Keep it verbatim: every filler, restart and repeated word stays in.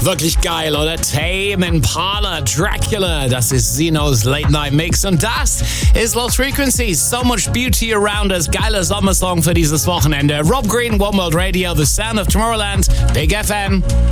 Wirklich geil, oder? Tame Impala, Dracula, das ist Zeno's Late Night Mix und das ist Lost Frequencies. So much beauty around us. Geiler Sommersong für dieses Wochenende. Rob Green, One World Radio, The Sound of Tomorrowland, Big F M.